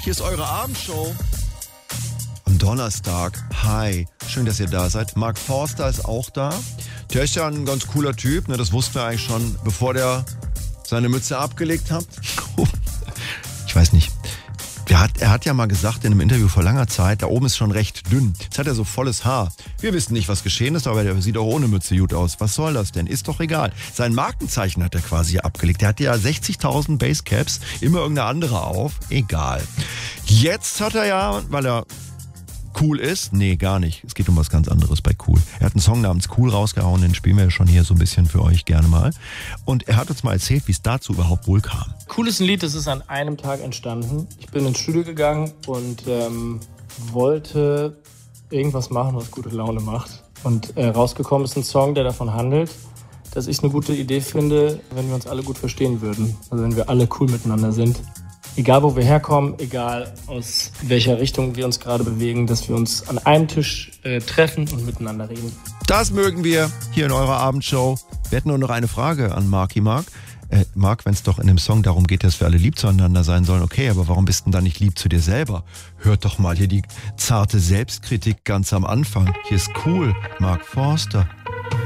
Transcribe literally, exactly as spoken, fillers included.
hier ist eure Abendshow. Am Donnerstag. Hi, schön, dass ihr da seid. Mark Forster ist auch da. Der ist ja ein ganz cooler Typ, ne? Das wussten wir eigentlich schon, bevor der seine Mütze abgelegt hat. Ich weiß nicht. Er hat, er hat ja mal gesagt in einem Interview vor langer Zeit, da oben ist schon recht dünn. Jetzt hat er so volles Haar. Wir wissen nicht, was geschehen ist, aber der sieht auch ohne Mütze gut aus. Was soll das denn? Ist doch egal. Sein Markenzeichen hat er quasi abgelegt. Er hatte ja sechzigtausend Basecaps, immer irgendeine andere auf. Egal. Jetzt hat er ja, weil er cool ist, nee, gar nicht. Es geht um was ganz anderes bei Cool. Er hat einen Song namens Cool rausgehauen, den spielen wir ja schon hier so ein bisschen für euch gerne mal. Und er hat uns mal erzählt, wie es dazu überhaupt wohl kam. Cool ist ein Lied, das ist an einem Tag entstanden. Ich bin ins Studio gegangen und ähm, wollte irgendwas machen, was gute Laune macht. Und äh, rausgekommen ist ein Song, der davon handelt, dass ich eine gute Idee finde, wenn wir uns alle gut verstehen würden. Also wenn wir alle cool miteinander sind. Egal, wo wir herkommen, egal aus welcher Richtung wir uns gerade bewegen, dass wir uns an einem Tisch äh, treffen und miteinander reden. Das mögen wir hier in eurer Abendshow. Wir hätten nur noch eine Frage an Marky Mark. Äh, Mark, wenn es doch in dem Song darum geht, dass wir alle lieb zueinander sein sollen, okay, aber warum bist du denn da nicht lieb zu dir selber? Hört doch mal hier die zarte Selbstkritik ganz am Anfang. Hier ist Cool, Mark Forster.